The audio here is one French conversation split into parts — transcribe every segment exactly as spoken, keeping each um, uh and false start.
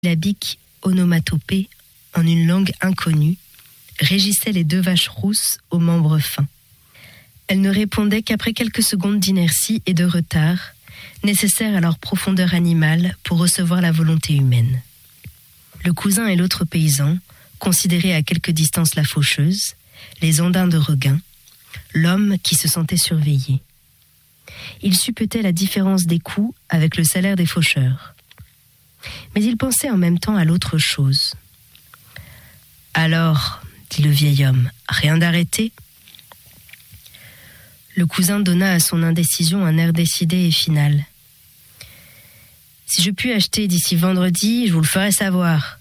syllabique onomatopée en une langue inconnue régissait les deux vaches rousses aux membres fins. Elles ne répondaient qu'après quelques secondes d'inertie et de retard, nécessaires à leur profondeur animale pour recevoir la volonté humaine. Le cousin et l'autre paysan, considérés à quelque distance la faucheuse, les ondins de regain, l'homme qui se sentait surveillé. Il supputait la différence des coûts avec le salaire des faucheurs. Mais il pensait en même temps à l'autre chose. « Alors, dit le vieil homme, rien d'arrêté ?» Le cousin donna à son indécision un air décidé et final. « Si je puis acheter d'ici vendredi, je vous le ferai savoir.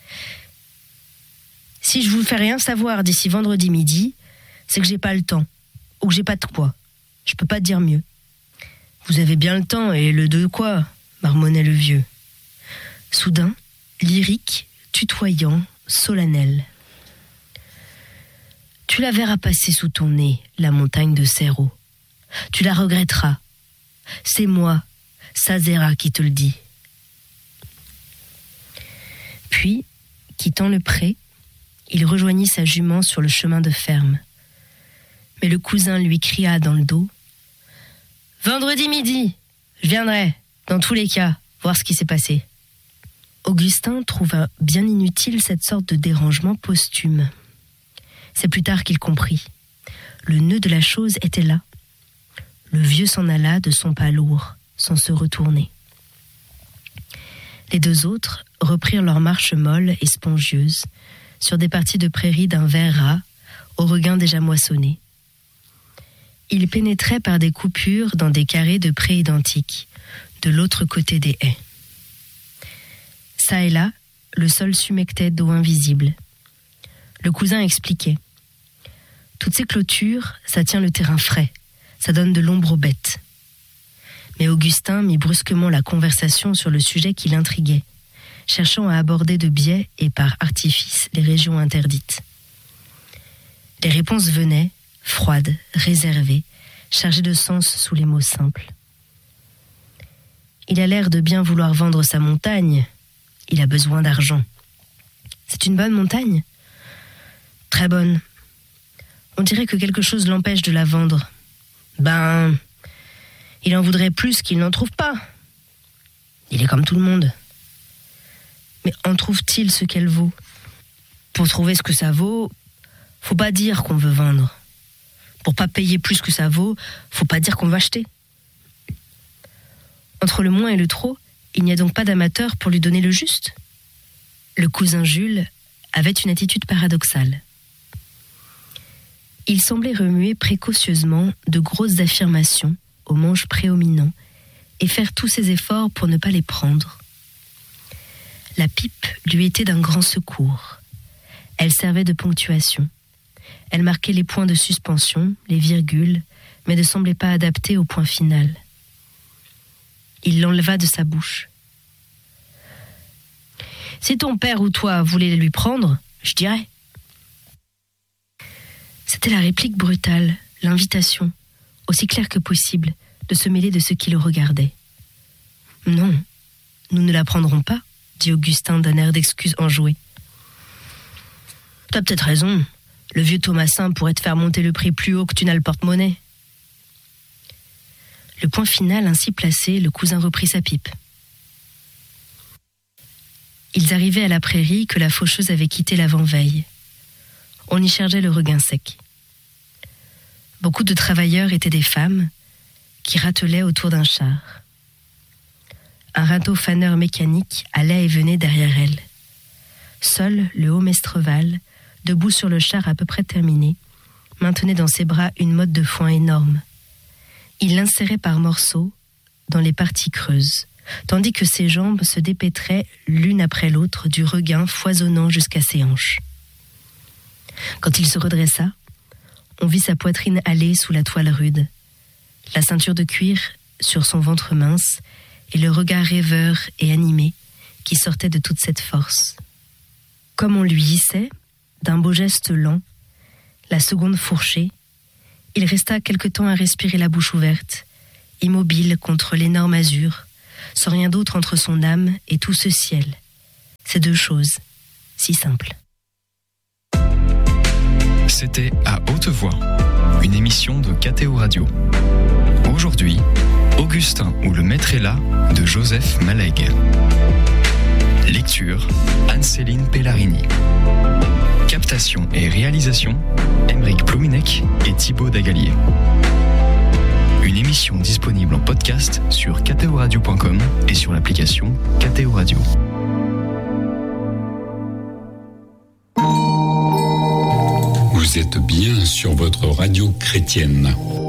Si je vous fais rien savoir d'ici vendredi midi, c'est que j'ai pas le temps, ou que j'ai pas de quoi. Je peux pas te dire mieux. »« Vous avez bien le temps et le de quoi ?» marmonnait le vieux. Soudain, lyrique, tutoyant, solennel. « Tu la verras passer sous ton nez, la montagne de Cerro. Tu la regretteras. C'est moi, Sazera, qui te le dit. » Puis, quittant le pré, il rejoignit sa jument sur le chemin de ferme. Mais le cousin lui cria dans le dos. « Vendredi midi, je viendrai, dans tous les cas, voir ce qui s'est passé. » Augustin trouva bien inutile cette sorte de dérangement posthume. C'est plus tard qu'il comprit. Le nœud de la chose était là. Le vieux s'en alla de son pas lourd, sans se retourner. Les deux autres reprirent leur marche molle et spongieuse, sur des parties de prairie d'un vert ras, au regain déjà moissonné. Ils pénétraient par des coupures dans des carrés de prés identiques, de l'autre côté des haies. Ça et là, le sol s'humectait d'eau invisible. Le cousin expliquait. Toutes ces clôtures, ça tient le terrain frais, ça donne de l'ombre aux bêtes. Mais Augustin mit brusquement la conversation sur le sujet qui l'intriguait, cherchant à aborder de biais et par artifice les régions interdites. Les réponses venaient, froides, réservées, chargées de sens sous les mots simples. Il a l'air de bien vouloir vendre sa montagne. Il a besoin d'argent. C'est une bonne montagne ? Très bonne. On dirait que quelque chose l'empêche de la vendre. Ben, il en voudrait plus qu'il n'en trouve pas. Il est comme tout le monde. Mais en trouve-t-il ce qu'elle vaut ? Pour trouver ce que ça vaut, faut pas dire qu'on veut vendre. Pour pas payer plus que ça vaut, faut pas dire qu'on veut acheter. Entre le moins et le trop, il n'y a donc pas d'amateur pour lui donner le juste ? Le cousin Jules avait une attitude paradoxale. Il semblait remuer précautionneusement de grosses affirmations aux manches prédominants et faire tous ses efforts pour ne pas les prendre. La pipe lui était d'un grand secours. Elle servait de ponctuation. Elle marquait les points de suspension, les virgules, mais ne semblait pas adaptée au point final. Il l'enleva de sa bouche. « Si ton père ou toi voulait lui prendre, je dirais. » C'était la réplique brutale, l'invitation, aussi claire que possible, de se mêler de ceux qui le regardaient. « Non, nous ne la prendrons pas, » dit Augustin d'un air d'excuse enjoué. « T'as peut-être raison, le vieux Thomasin pourrait te faire monter le prix plus haut que tu n'as le porte-monnaie. » Le point final ainsi placé, le cousin reprit sa pipe. Ils arrivaient à la prairie que la faucheuse avait quittée l'avant-veille. On y chargeait le regain sec. Beaucoup de travailleurs étaient des femmes qui ratelaient autour d'un char. Un radeau-faneur mécanique allait et venait derrière elle. Seul le haut Mestreval, debout sur le char à peu près terminé, maintenait dans ses bras une motte de foin énorme. Il l'insérait par morceaux dans les parties creuses, tandis que ses jambes se dépêtraient l'une après l'autre du regain foisonnant jusqu'à ses hanches. Quand il se redressa, on vit sa poitrine hâlée sous la toile rude, la ceinture de cuir sur son ventre mince et le regard rêveur et animé qui sortait de toute cette force. Comme on lui hissait, d'un beau geste lent, la seconde fourchée, il resta quelque temps à respirer la bouche ouverte, immobile contre l'énorme azur, sans rien d'autre entre son âme et tout ce ciel, Ces deux choses, si simples. C'était À Haute Voix, une émission de K T O Radio. Aujourd'hui, Augustin ou le maître est là de Joseph Malègue. Lecture, Anne-Céline Pellarini. Captation et réalisation, Aymeric Plouminec et Thibaut Dagalier. Une émission disponible en podcast sur k t o radio point com et sur l'application K T O Radio. Vous êtes bien sur votre radio chrétienne.